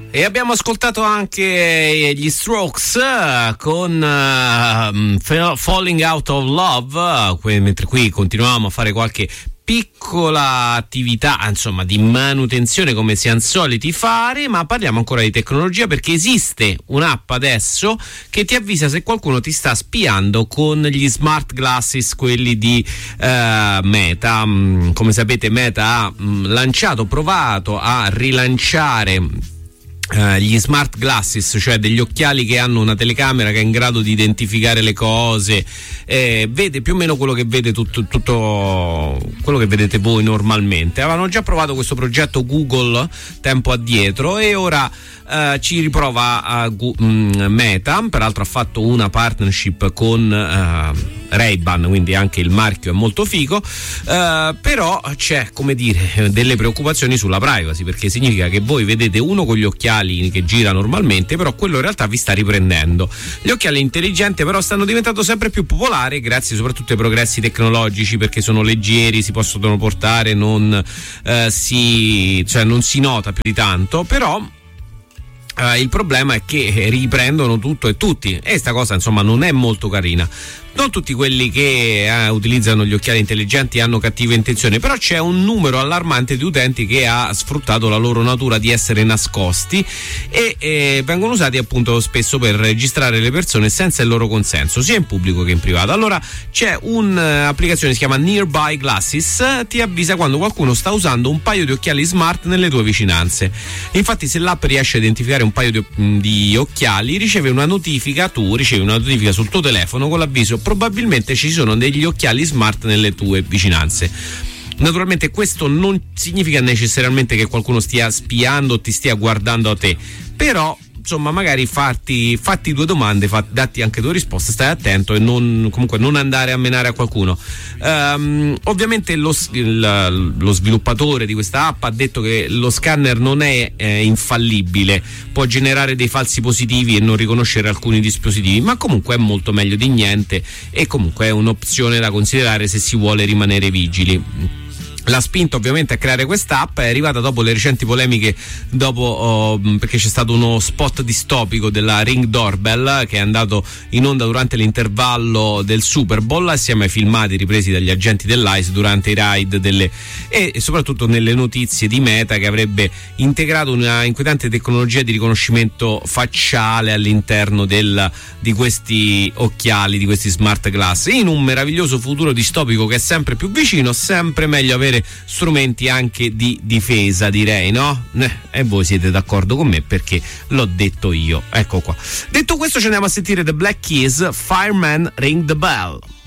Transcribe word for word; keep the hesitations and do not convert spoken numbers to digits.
E abbiamo ascoltato anche gli Strokes con uh, Falling Out of Love, mentre qui continuavamo a fare qualche piccola attività, insomma, di manutenzione come siamo soliti fare, ma parliamo ancora di tecnologia, perché esiste un'app adesso che ti avvisa se qualcuno ti sta spiando con gli smart glasses, quelli di uh, Meta. Come sapete, Meta ha mh, lanciato, provato a rilanciare Uh, gli smart glasses, cioè degli occhiali che hanno una telecamera che è in grado di identificare le cose, eh, vede più o meno quello che vede tutto, tutto quello che vedete voi normalmente. Avevano già provato questo progetto Google tempo addietro e ora uh, ci riprova uh, um, Meta. Peraltro ha fatto una partnership con uh, Ray-Ban, quindi anche il marchio è molto figo, uh, però c'è, come dire, delle preoccupazioni sulla privacy, perché significa che voi vedete uno con gli occhiali che gira normalmente, però quello in realtà vi sta riprendendo. Gli occhiali intelligenti però stanno diventando sempre più popolari grazie soprattutto ai progressi tecnologici, perché sono leggeri, si possono portare, non eh, si cioè non si nota più di tanto, però Uh, il problema è che riprendono tutto e tutti, e sta cosa insomma non è molto carina. Non tutti quelli che eh, utilizzano gli occhiali intelligenti hanno cattive intenzioni, però c'è un numero allarmante di utenti che ha sfruttato la loro natura di essere nascosti e eh, vengono usati appunto spesso per registrare le persone senza il loro consenso, sia in pubblico che in privato. Allora c'è un'applicazione, si chiama Nearby Glasses, ti avvisa quando qualcuno sta usando un paio di occhiali smart nelle tue vicinanze. Infatti, se l'app riesce a identificare un paio di, di occhiali, riceve una notifica, tu ricevi una notifica sul tuo telefono con l'avviso: probabilmente ci sono degli occhiali smart nelle tue vicinanze. Naturalmente questo non significa necessariamente che qualcuno stia spiando o ti stia guardando a te, però insomma magari farti, fatti due domande, fatti, datti anche due risposte, stai attento e non, comunque non andare a menare a qualcuno. Um, ovviamente lo, il, lo sviluppatore di questa app ha detto che lo scanner non è eh, infallibile, può generare dei falsi positivi e non riconoscere alcuni dispositivi, ma comunque è molto meglio di niente e comunque è un'opzione da considerare se si vuole rimanere vigili. La spinta ovviamente a creare quest'app è arrivata dopo le recenti polemiche, dopo oh, perché c'è stato uno spot distopico della Ring Doorbell che è andato in onda durante l'intervallo del Super Bowl, assieme ai filmati ripresi dagli agenti dell'I C E durante i raid delle, e soprattutto nelle notizie di Meta, che avrebbe integrato una inquietante tecnologia di riconoscimento facciale all'interno del, di questi occhiali, di questi smart glass. In un meraviglioso futuro distopico che è sempre più vicino, sempre meglio avere strumenti anche di difesa, direi, no? Eh, e voi siete d'accordo con me perché l'ho detto io. Ecco qua. Detto questo, ci andiamo a sentire The Black Keys, Fireman Ring the Bell.